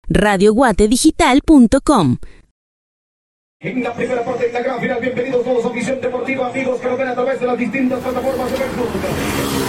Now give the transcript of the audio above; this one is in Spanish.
radioguatedigital.com. En la primera parte de la gran final, bienvenidos todos a Visión Deportiva, amigos que lo ven a través de las distintas plataformas de Facebook.